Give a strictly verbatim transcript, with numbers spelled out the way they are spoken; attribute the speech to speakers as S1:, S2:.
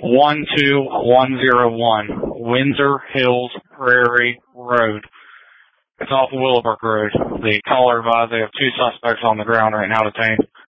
S1: one two one zero one, Windsor Hills Prairie Road. It's off of Willowbrook Road. The caller advised they have two suspects on the ground right now detained.